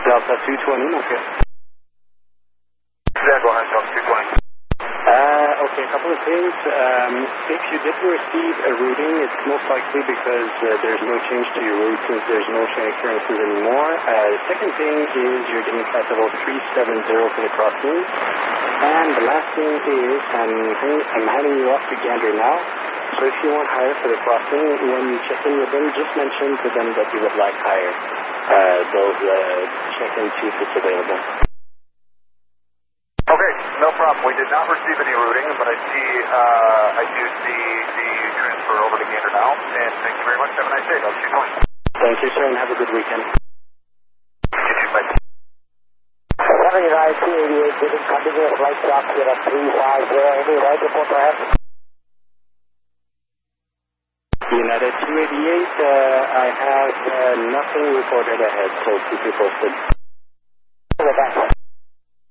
Delta 220, okay. Yeah, go ahead, Delta 220. Okay, a couple of things. If you did receive a routing, it's most likely because there's no change to your route since there's no train occurrences anymore. The second thing is you're getting flight level 370 for the crossing. And the last thing is I'm having you off to Gander now. So if you want higher for the crossing, when you check in with them, just mention to them that you would like higher. They'll check and see if it's available. Okay, no problem. We did not receive any routing, but I do see the transfer over to Gander now. And thank you very much. Have a nice day. I'll keep going. Thank you, sir, and have a good weekend. You too, bye. 79 288, giving continuous flight stop here at 350. Any right report perhaps? United 288, I have nothing reported ahead, so keep you posted.